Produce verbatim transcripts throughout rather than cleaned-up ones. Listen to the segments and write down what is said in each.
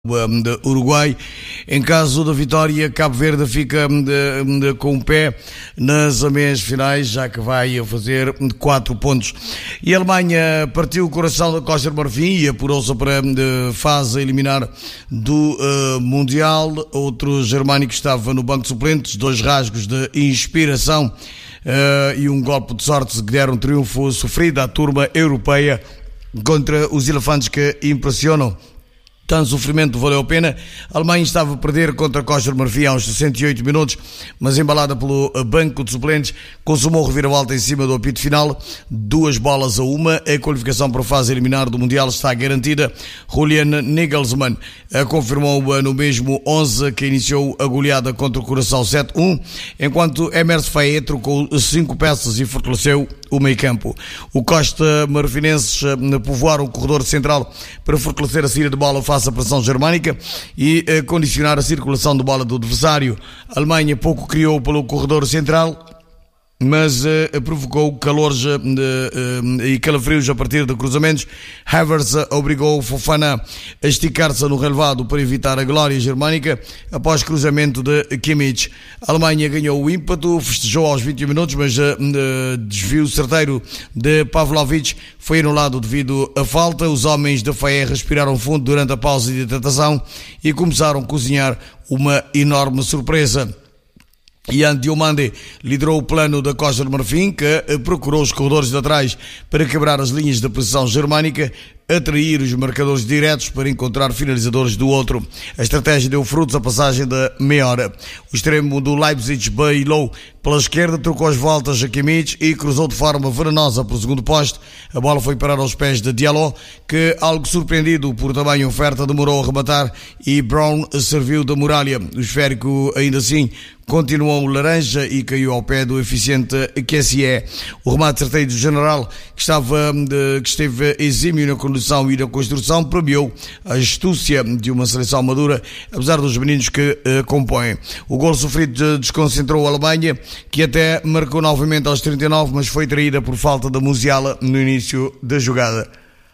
de Uruguai. Em caso da vitória, Cabo Verde fica de, de, com o pé nas meias finais, já que vai fazer quatro pontos. E a Alemanha partiu o coração da Costa do Marfim e apurou-se para a fase a eliminar do uh, Mundial. Outro germânico estava no banco de suplentes, dois rasgos de inspiração uh, e um golpe de sorte que deram um triunfo sofrido à turma europeia contra os elefantes que impressionam. Tanto sofrimento valeu a pena. A Alemanha estava a perder contra a Costa do Marfim aos sessenta e oito minutos, mas embalada pelo banco de suplentes, consumou reviravolta em cima do apito final, duas bolas a uma. A qualificação para a fase eliminar do Mundial está garantida. Julian Nagelsmann confirmou no mesmo onze que iniciou a goleada contra o Curaçao sete a um, enquanto Emerson Faé trocou cinco peças e fortaleceu o meio campo. O Costa Marfinenses povoaram o corredor central para fortalecer a saída de bola face à pressão germânica e eh, condicionar a circulação de bola do adversário. A Alemanha pouco criou pelo corredor central, mas eh, provocou calores eh, eh, e calafrios a partir de cruzamentos. Havertz eh, obrigou Fofana a esticar-se no relevado para evitar a glória germânica após cruzamento de Kimmich. A Alemanha ganhou o ímpeto, festejou aos vinte e um minutos, mas eh, eh, desvio certeiro de Pavlovic foi anulado devido à falta. Os homens da Faé respiraram fundo durante a pausa de hidratação e começaram a cozinhar uma enorme surpresa. Ian Diomande liderou o plano da Costa do Marfim, que procurou os corredores de atrás para quebrar as linhas da posição germânica, atrair os marcadores diretos para encontrar finalizadores do outro. A estratégia deu frutos à passagem da meia hora. O extremo do Leipzig bailou pela esquerda, trocou as voltas a Kimmich e cruzou de forma venenosa para o segundo poste. A bola foi parar aos pés de Diallo, que, algo surpreendido por tamanho oferta, demorou a rematar e Brown serviu da muralha. O esférico, ainda assim, continuou laranja e caiu ao pé do eficiente Q S E. O remate certeiro do general, que, estava, que esteve exímio na condução e na construção, premiou a astúcia de uma seleção madura, apesar dos meninos que uh, compõem. O gol sofrido desconcentrou a Alemanha, que até marcou novamente aos trinta e nove, mas foi traída por falta da Musiala no início da jogada.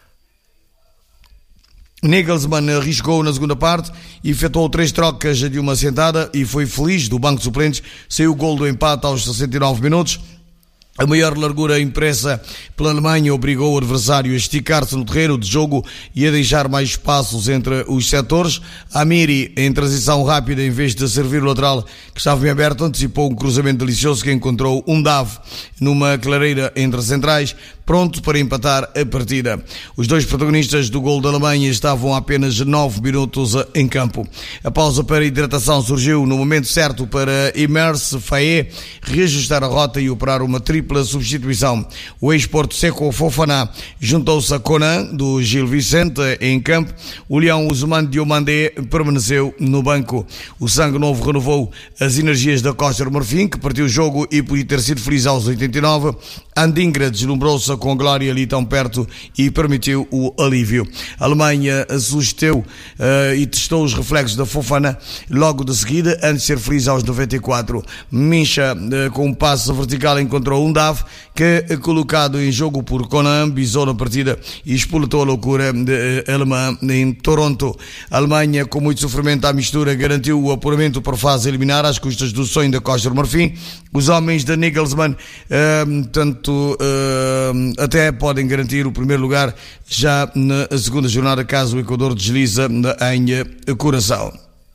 Nagelsmann arriscou na segunda parte, efetuou três trocas de uma sentada e foi feliz. Do banco de suplentes saiu o gol do empate aos sessenta e nove minutos. A maior largura impressa pela Alemanha obrigou o adversário a esticar-se no terreno de jogo e a deixar mais espaços entre os setores. Amiri, em transição rápida, em vez de servir o lateral que estava bem aberto, antecipou um cruzamento delicioso que encontrou um Dave numa clareira entre as centrais, pronto para empatar a partida. Os dois protagonistas do gol da Alemanha estavam há apenas nove minutos em campo. A pausa para a hidratação surgiu no momento certo para Emerson Faé reajustar a rota e operar uma tripla substituição. O ex-Porto Seco Fofana juntou-se a Conan, do Gil Vicente, em campo. O Leão Ousmane Diomande permaneceu no banco. O sangue novo renovou as energias da Costa do Marfim, que partiu o jogo e podia ter sido feliz aos oitenta e nove. Andingra deslumbrou-se com a glória ali tão perto e permitiu o alívio. A Alemanha suscitou uh, e testou os reflexos da Fofana logo de seguida, antes de ser feliz aos noventa e quatro. Mincha, uh, com um passo vertical, encontrou um Dave que, colocado em jogo por Conan, bisou na partida e espoletou a loucura de, uh, alemã em Toronto. A Alemanha, com muito sofrimento à mistura, garantiu o apuramento para a fase eliminar às custas do sonho da Costa do Marfim. Os homens de Nagelsmann, uh, tanto uh, até podem garantir o primeiro lugar já na segunda jornada, caso o Equador desliza em Curaçao.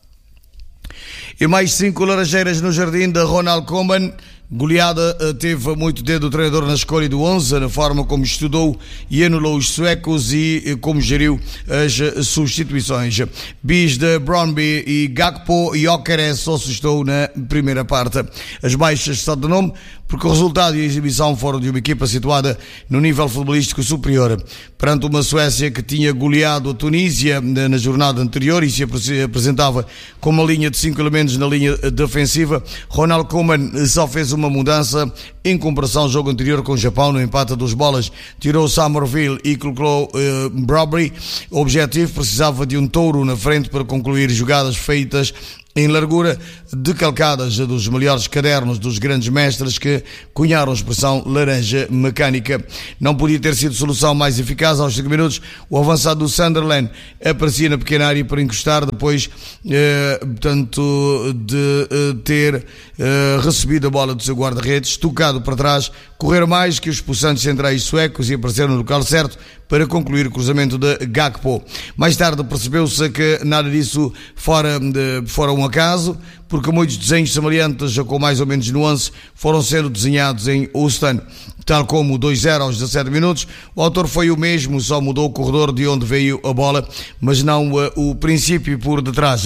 E mais cinco laranjeiras no jardim de Ronald Koeman. Goleada teve muito dedo o treinador na escolha do onze, na forma como estudou e anulou os suecos e como geriu as substituições. Bis de Brøndby e Gakpo e Gyökeres só assustou na primeira parte. As baixas só de nome, porque o resultado e a exibição foram de uma equipa situada no nível futebolístico superior. Perante uma Suécia que tinha goleado a Tunísia na jornada anterior e se apresentava com uma linha de cinco elementos na linha defensiva, Ronald Koeman só fez uma mudança em comparação ao jogo anterior com o Japão. No empate a duas bolas, tirou Somerville e colocou uh, Brøndby. O objetivo precisava de um touro na frente para concluir jogadas feitas em largura, decalcadas dos melhores cadernos dos grandes mestres que cunharam a expressão laranja mecânica. Não podia ter sido solução mais eficaz. Aos cinco minutos, o avançado do Sunderland aparecia na pequena área para encostar, depois eh, portanto, de eh, ter eh, recebido a bola do seu guarda-redes, tocado para trás, correr mais que os pulsantes centrais suecos e aparecer no local certo para concluir o cruzamento de Gakpo. Mais tarde percebeu-se que nada disso fora, de, fora um acaso, porque muitos desenhos semelhantes, com mais ou menos nuance, foram sendo desenhados em Houston. Tal como o dois a zero aos dezassete minutos, o autor foi o mesmo, só mudou o corredor de onde veio a bola, mas não uh, o princípio por detrás.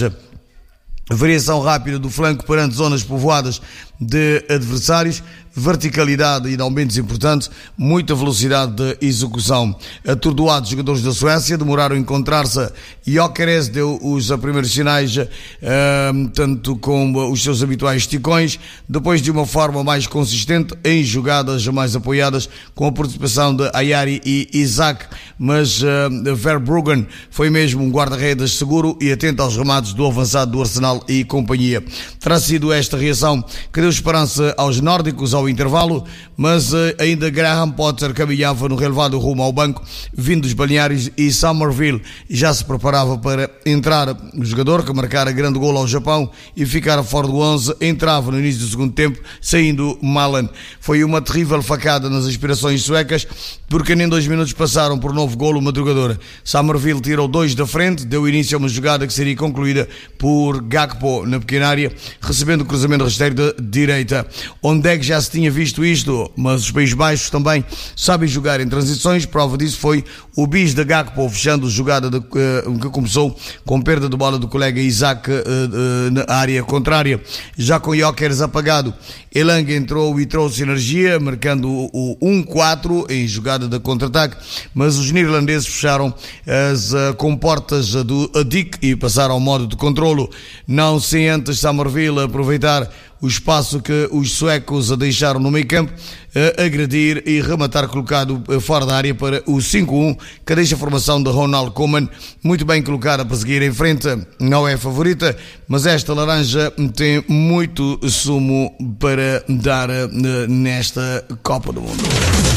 A variação rápida do flanco perante zonas povoadas de adversários, verticalidade e, não menos importante, muita velocidade de execução. Atordoados, jogadores da Suécia demoraram a encontrar-se e Gyökeres deu os primeiros sinais, uh, tanto com os seus habituais esticões, depois de uma forma mais consistente em jogadas mais apoiadas, com a participação de Ayari e Isaac, mas uh, Verbruggen foi mesmo um guarda-redes seguro e atento aos remates do avançado do Arsenal e companhia. Terá sido esta reação que deu esperança aos nórdicos ao intervalo, mas uh, ainda Graham Potter caminhava no relevado rumo ao banco, vindo dos balneários, e Somerville já se preparava para entrar. O jogador que marcara grande golo ao Japão e ficara fora do onze entrava no início do segundo tempo, saindo Malen. Foi uma terrível facada nas aspirações suecas, porque nem dois minutos passaram por novo golo madrugador. Somerville tirou dois da frente, deu início a uma jogada que seria concluída por Gakpo na pequena área, recebendo o cruzamento rasteiro de direita. Onde é que já se tinha visto isto? Mas os Países Baixos também sabem jogar em transições. Prova disso foi o bis de Gakpo, fechando a jogada de, uh, que começou com perda de bola do colega Isaac uh, uh, na área contrária. Já com Gyökeres apagado, Elanga entrou e trouxe energia, marcando o um quatro em jogada de contra-ataque, mas os neerlandeses fecharam as uh, comportas do Dick e passaram ao modo de controlo, não sem antes Somerville aproveitar o espaço que os suecos deixaram no meio campo, agredir e rematar colocado fora da área para o cinco a um, que deixa a formação de Ronald Koeman muito bem colocada para seguir em frente. Não é favorita, mas esta laranja tem muito sumo para dar nesta Copa do Mundo.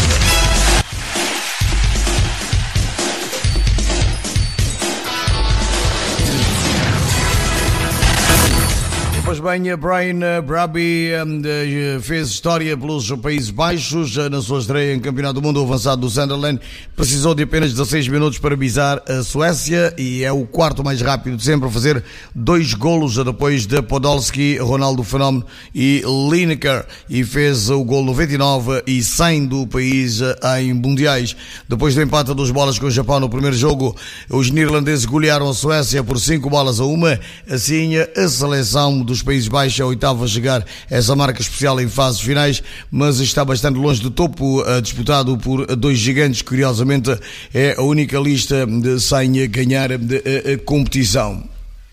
Pois bem, Brian Brobby fez história pelos Países Baixos na sua estreia em Campeonato do Mundo. O avançado do Sunderland precisou de apenas dezasseis minutos para bisar a Suécia e é o quarto mais rápido de sempre a fazer dois golos depois de Podolski, Ronaldo Fenómeno e Lineker, e fez o gol noventa e nove e cem do país em mundiais. Depois do empate a duas bolas com o Japão no primeiro jogo, os neerlandeses golearam a Suécia por cinco bolas a uma. Assim, a seleção dos Países Baixos é a oitava a chegar a essa marca especial em fases finais, mas está bastante longe do topo, disputado por dois gigantes. Curiosamente, é a única lista de sem ganhar a competição.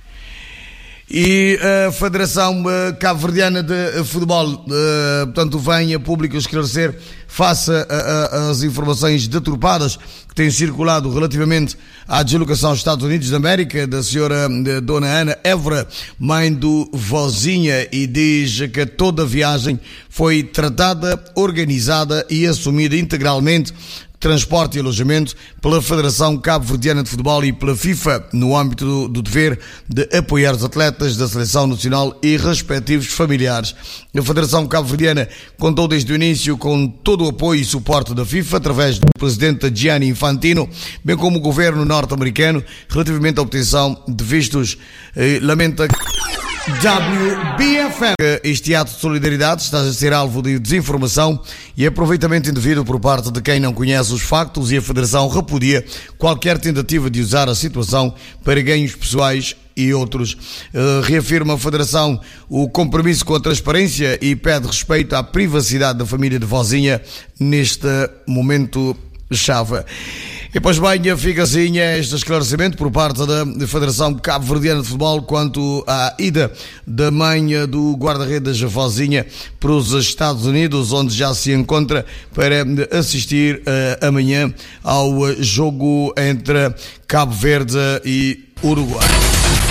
E a Federação Cabo-Verdiana de Futebol, portanto, vem a público esclarecer face às informações deturpadas que têm circulado relativamente à deslocação aos Estados Unidos da América da senhora Dona Ana Évora, mãe do Vozinha, e diz que toda a viagem foi tratada, organizada e assumida integralmente, transporte e alojamento, pela Federação Cabo-Verdiana de Futebol e pela FIFA, no âmbito do, do dever de apoiar os atletas da Seleção Nacional e respectivos familiares. A Federação Cabo-Verdiana contou desde o início com todo o apoio e suporte da FIFA, através do presidente Gianni Infantino, bem como o governo norte-americano, relativamente à obtenção de vistos. Eh, lamenta W B F M. Este ato de solidariedade está a ser alvo de desinformação e aproveitamento indevido por parte de quem não conhece os factos, e a Federação repudia qualquer tentativa de usar a situação para ganhos pessoais e outros. Uh, reafirma a Federação o compromisso com a transparência e pede respeito à privacidade da família de Vozinha neste momento chave. E pois bem, fica assim este esclarecimento por parte da Federação Cabo-Verdiana de Futebol quanto à ida da mãe do guarda-redes Vozinha para os Estados Unidos, onde já se encontra para assistir uh, amanhã ao jogo entre Cabo Verde e Uruguai.